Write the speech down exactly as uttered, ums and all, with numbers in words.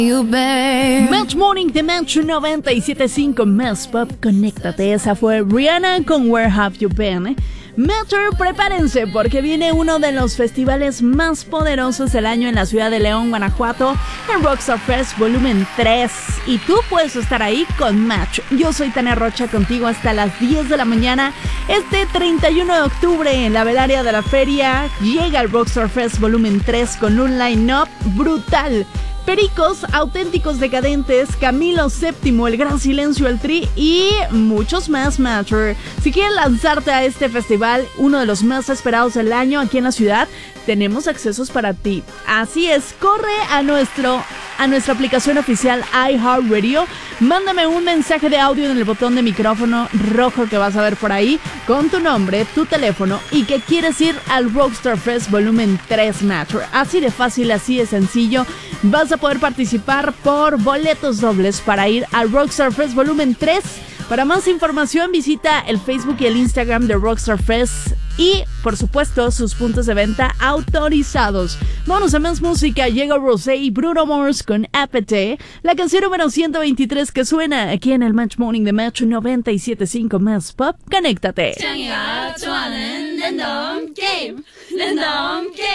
Match Morning de Match noventa y siete punto cinco Más Pop, conéctate. Esa fue Rihanna con Where Have You Been. Matcher, prepárense porque viene uno de los festivales más poderosos del año en la ciudad de León, Guanajuato, el Rockstar Fest Volumen tres. Y tú puedes estar ahí con Match. Yo soy Tania Rocha, contigo hasta las diez de la mañana. Este treinta y uno de octubre, en la velaria de la feria, llega el Rockstar Fest Volumen tres con un line-up brutal. Pericos, Auténticos Decadentes, Camilo séptimo, El Gran Silencio, El Tri y muchos más, Matcher. Si quieres lanzarte a este festival, uno de los más esperados del año aquí en la ciudad, tenemos accesos para ti. Así es, corre a nuestro a nuestra aplicación oficial iHeartRadio, mándame un mensaje de audio en el botón de micrófono rojo que vas a ver por ahí, con tu nombre, tu teléfono y que quieres ir al Rockstar Fest Volumen tres, Matcher. Así de fácil, así de sencillo. Vas a poder participar por boletos dobles para ir al Rockstar Fest Volumen tres. Para más información visita el Facebook y el Instagram de Rockstar Fest y, por supuesto, sus puntos de venta autorizados. Vamos a más música. Llega Rosé y Bruno Mars con Apete, la canción número ciento veintitrés que suena aquí en el Match Morning de Match noventa y siete punto cinco Más Pop. Conéctate.